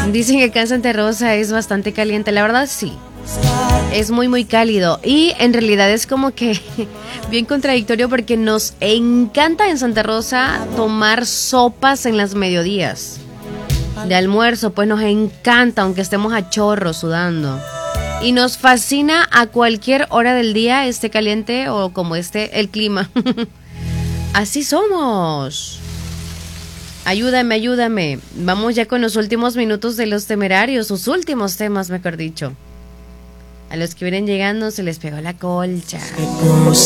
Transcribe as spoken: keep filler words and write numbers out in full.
Dicen que acá en Santa Rosa es bastante caliente. La verdad, sí. Es muy, muy cálido. Y en realidad es como que bien contradictorio porque nos encanta en Santa Rosa tomar sopas en las mediodías. De almuerzo, pues nos encanta, aunque estemos a chorro sudando. Y nos fascina a cualquier hora del día, esté caliente o como esté el clima. Así somos. Ayúdame, ayúdame. Vamos ya con los últimos minutos de Los Temerarios, sus últimos temas, mejor dicho. A los que vienen llegando se les pegó la colcha.